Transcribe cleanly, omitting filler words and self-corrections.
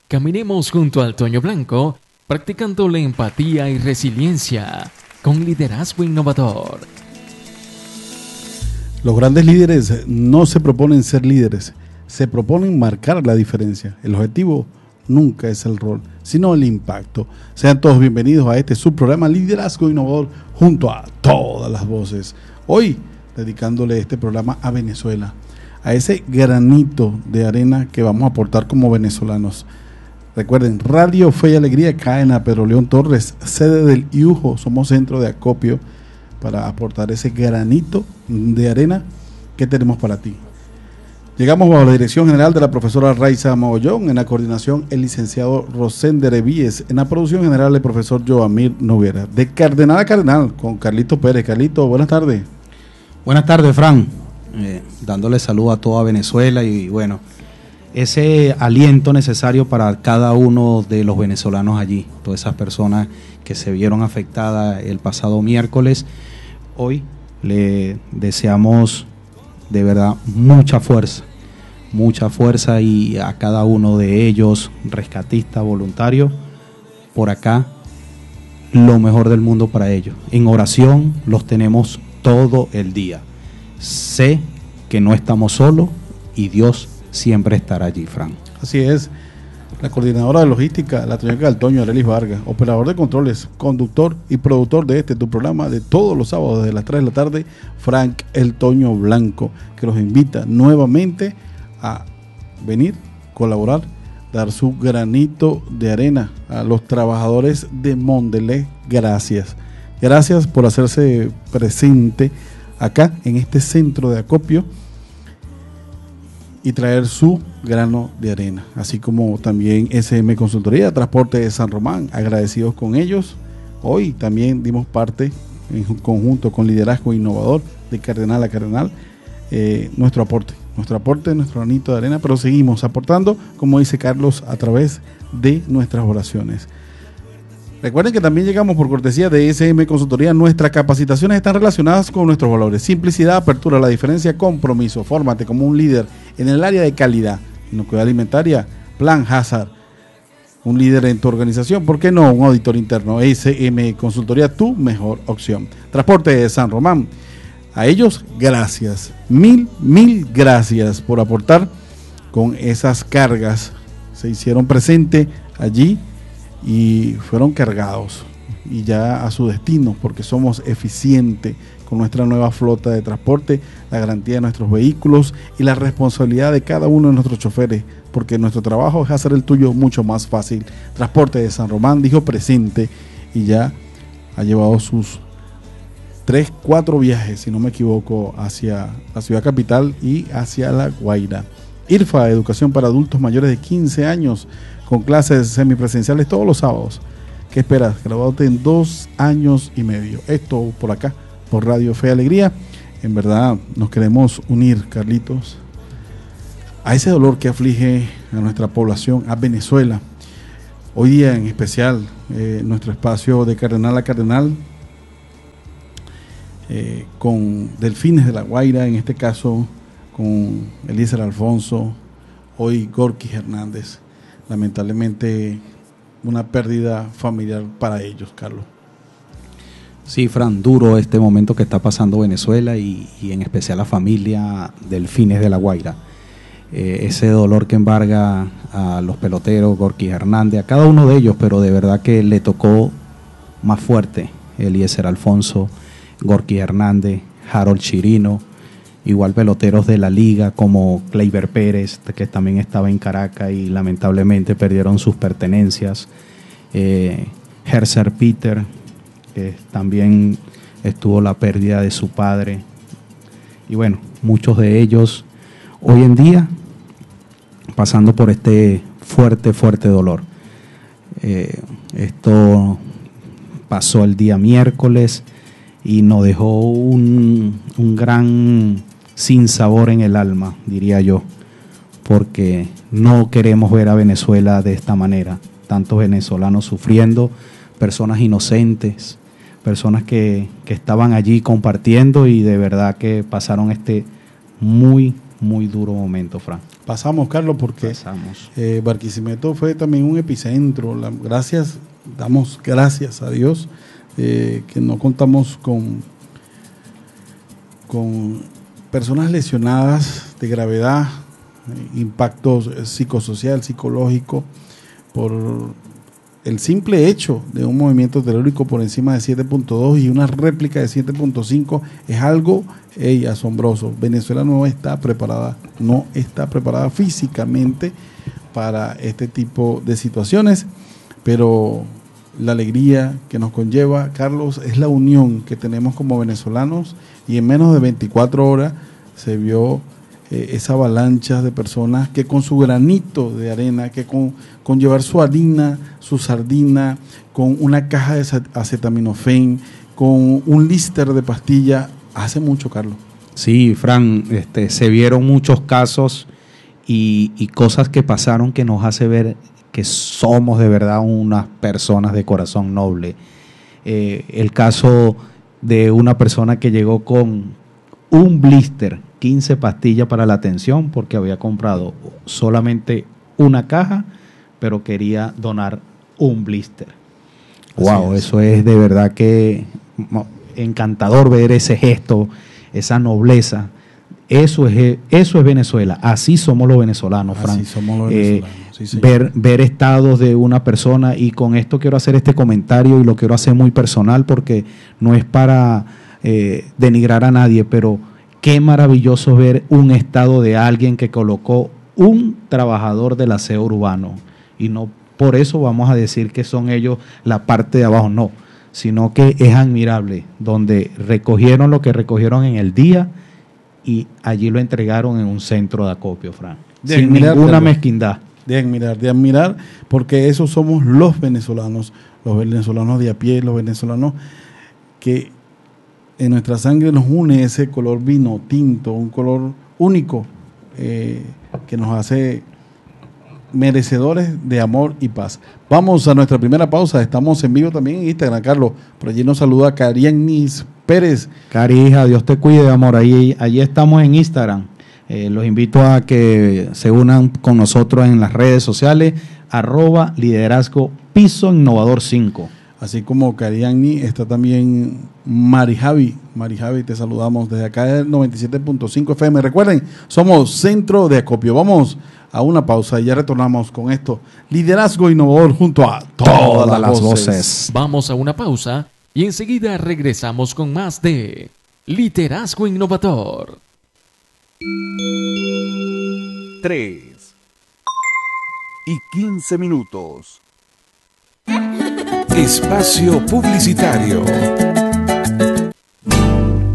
Caminemos junto al Toño Blanco, practicando la empatía y resiliencia, con liderazgo innovador. Los grandes líderes no se proponen ser líderes, se proponen marcar la diferencia. El objetivo nunca es el rol, sino el impacto. Sean todos bienvenidos a este subprograma Liderazgo Innovador junto a todas las voces. Hoy, dedicándole este programa a Venezuela, a ese granito de arena que vamos a aportar como venezolanos. Recuerden, Radio Fe y Alegría, cadena Pedro León Torres, sede del IUJO, somos centro de acopio para aportar ese granito de arena que tenemos para ti. Llegamos bajo la dirección general de la profesora Raiza Mogollón, en la coordinación el licenciado Rosender Evíes, en la producción general el profesor Joamir Noguera, de Cardenal a Cardenal, con Carlito Pérez. Carlito, buenas tardes. Buenas tardes, Fran, dándole salud a toda Venezuela y bueno, ese aliento necesario para cada uno de los venezolanos allí, todas esas personas que se vieron afectadas el pasado miércoles. Hoy le deseamos de verdad mucha fuerza y a cada uno de ellos, rescatistas, voluntarios, por acá, lo mejor del mundo para ellos. En oración los tenemos todo el día. Sé que no estamos solos y Dios siempre estará allí, Fran. Así es. La coordinadora de logística, la Toñeca del Toño, Arelis Vargas, operador de controles, conductor y productor de tu programa de todos los sábados desde las 3 de la tarde, Frank el Toño Blanco, que los invita nuevamente a venir, colaborar, dar su granito de arena a los trabajadores de Mondelez. Gracias. Gracias por hacerse presente acá en este centro de acopio y traer su grano de arena, así como también SM Consultoría, Transporte de San Román, agradecidos con ellos. Hoy también dimos parte en conjunto con Liderazgo Innovador de Cardenal a Cardenal, nuestro aporte, nuestro granito de arena, pero seguimos aportando, como dice Carlos, a través de nuestras oraciones. Recuerden que también llegamos por cortesía de SM Consultoría. Nuestras capacitaciones están relacionadas con nuestros valores: simplicidad, apertura, la diferencia, compromiso. Fórmate como un líder en el área de calidad, inocuidad alimentaria, Plan Hazard. Un líder en tu organización, ¿por qué no? Un auditor interno. SM Consultoría, tu mejor opción. Transporte de San Román. A ellos, gracias. Mil gracias por aportar con esas cargas. Se hicieron presente allí y fueron cargados y ya a su destino, porque somos eficientes con nuestra nueva flota de transporte, la garantía de nuestros vehículos y la responsabilidad de cada uno de nuestros choferes, porque nuestro trabajo es hacer el tuyo mucho más fácil. Transporte de San Román dijo presente y ya ha llevado sus 3-4 viajes, si no me equivoco, hacia la ciudad capital y hacia La Guaira. IRFA, educación para adultos mayores de 15 años, con clases semipresenciales todos los sábados. ¿Qué esperas? Graduarte en 2 años y medio. Esto por acá, por Radio Fe y Alegría. En verdad nos queremos unir, Carlitos, a ese dolor que aflige a nuestra población, a Venezuela. Hoy día en especial, nuestro espacio de Cardenal a Cardenal, con Delfines de La Guaira, en este caso con Eliezer Alfonso, hoy Gorky Hernández. Lamentablemente una pérdida familiar para ellos, Carlos. Sí, Fran, duro este momento que está pasando Venezuela y en especial la familia Delfines de La Guaira. Ese dolor que embarga a los peloteros, Gorky Hernández, a cada uno de ellos, pero de verdad que le tocó más fuerte Eliezer Alfonso, Gorky Hernández, Harold Chirino, igual peloteros de la liga como Kleiber Pérez, que también estaba en Caracas y lamentablemente perdieron sus pertenencias. Herser Peter, también estuvo la pérdida de su padre. Y bueno, muchos de ellos hoy en día pasando por este fuerte dolor. Esto pasó el día miércoles y nos dejó un gran sinsabor en el alma, diría yo, porque no queremos ver a Venezuela de esta manera, tantos venezolanos sufriendo, personas inocentes, personas que estaban allí compartiendo y de verdad que pasaron este muy muy duro momento, Fran. Pasamos, Carlos, porque Barquisimeto fue también un epicentro. Damos gracias a Dios que no contamos con personas lesionadas de gravedad, impactos psicosocial, psicológico, por el simple hecho de un movimiento telúrico por encima de 7.2 y una réplica de 7.5 es algo asombroso. Venezuela no está preparada físicamente para este tipo de situaciones, pero la alegría que nos conlleva, Carlos, es la unión que tenemos como venezolanos, y en menos de 24 horas se vio esa avalancha de personas que con su granito de arena, que con llevar su harina, su sardina, con una caja de acetaminofén, con un líster de pastilla, hace mucho, Carlos. Sí, Fran, se vieron muchos casos y cosas que pasaron que nos hace ver que somos de verdad unas personas de corazón noble. El caso de una persona que llegó con un blister, 15 pastillas para la tensión, porque había comprado solamente una caja, pero quería donar un blister. Wow, eso es de verdad que encantador ver ese gesto, esa nobleza. Eso es Venezuela. Así somos los venezolanos, Fran. Así somos los venezolanos. Sí, ver estados de una persona, y con esto quiero hacer este comentario y lo quiero hacer muy personal porque no es para denigrar a nadie, pero qué maravilloso ver un estado de alguien que colocó un trabajador del aseo urbano, y no por eso vamos a decir que son ellos la parte de abajo, no, sino que es admirable, donde recogieron lo que recogieron en el día y allí lo entregaron en un centro de acopio, Fran, sin ninguna mezquindad. De admirar, porque esos somos los venezolanos de a pie, los venezolanos que en nuestra sangre nos une ese color vino tinto, un color único que nos hace merecedores de amor y paz. Vamos a nuestra primera pausa. Estamos en vivo también en Instagram, Carlos. Por allí nos saluda Carianis Pérez. Cari, hija, Dios te cuide, amor. Allí estamos en Instagram. Los invito a que se unan con nosotros en las redes sociales, @liderazgo piso innovador 5. Así como Cariani, está también Mari Javi. Mari Javi, te saludamos desde acá del 97.5 FM. Recuerden, somos Centro de Acopio. Vamos a una pausa y ya retornamos con esto. Liderazgo innovador junto a todas las voces. Vamos a una pausa y enseguida regresamos con más de Liderazgo Innovador. 3:15. Espacio publicitario.